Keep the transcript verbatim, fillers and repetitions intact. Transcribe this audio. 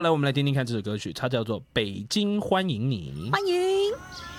来，我们来听听看这首歌曲，它叫做《北京欢迎你》。 欢迎。